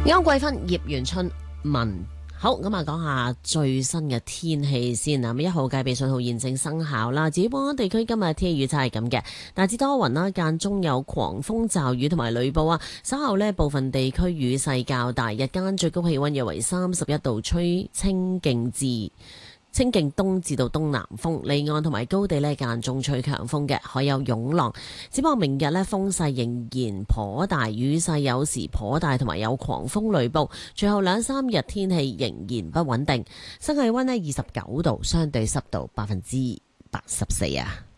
歐桂芬、葉元春文。好，咁啊，講下最新嘅天氣先啊。1號戒備信號現正生效啦。至於本港地區今日天氣預測係咁嘅，大致多雲啦，間中有狂風驟雨同埋雷暴啊。稍後呢，部分地區雨勢較大，日間最高氣溫約為31度，吹清勁東至到東南風，離岸同埋高地呢間中吹強風嘅，海有湧浪。只不過明日呢，風勢仍然頗大，雨勢有時頗大，同埋有狂風雷暴。最後2-3日天氣仍然不穩定。室氣溫呢29度，相對濕度84%啊。